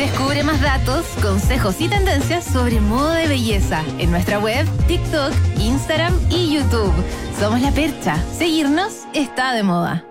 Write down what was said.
Descubre más datos, consejos y tendencias sobre moda de belleza en nuestra web, TikTok, Instagram y YouTube. Somos La Percha. Seguirnos está de moda.